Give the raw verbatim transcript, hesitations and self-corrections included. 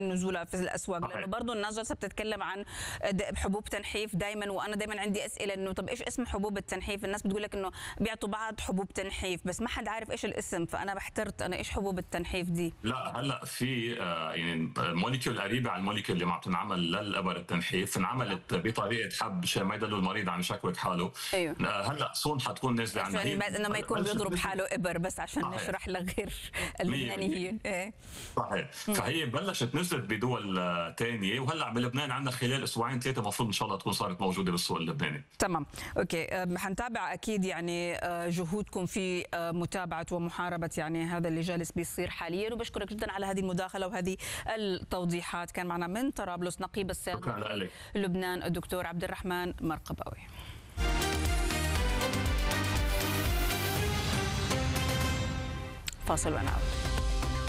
نزولها في الاسواق، صحيح. لانه برضه الناس جالسه بتتكلم عن حبوب تنحيف دائما، وانا دائما عندي اسئله انه طب ايش اسم حبوب التنحيف؟ الناس بتقول لك انه بيعطوا بعض حبوب تنحيف بس ما حد عارف ايش الاسم، فانا بحترت انا ايش حبوب التنحيف دي؟ لا هلا في آه، يعني موليكيول قريبه على الموليكيول اللي عم تنعمل للابر التنحيف، انعملت بطريقه حب عشان ما يدلوا المريض عم يشكوك حاله. ايوه آه، هلا صون حتكون نازله عنا عشان انه ما يكون بيضرب حاله ابر، بس عشان صحيح. نشرح لغير اللبنانيين. ايه صحيح. فهي بلشت نزلت بدول آه، ثانيه، وهلا بلبنان عندنا خلال اسبوعين ثلاثه المفروض ان شاء الله تكون صارت موجوده بالسوق اللبناني. تمام اوكي. أم، حنتابع اكيد يعني آه، جهودكم في آه، متابعه ومحاربه يعني هذا اللي جالس بيصير حاليا، وبشكرك جدا على هذه المداخله وهذه التوضيحات. كان معنا من طرابلس نقيب الصيادله شكرا لك لبنان الدكتور عبد الرحمن مرقباوي. فاصل ونعود.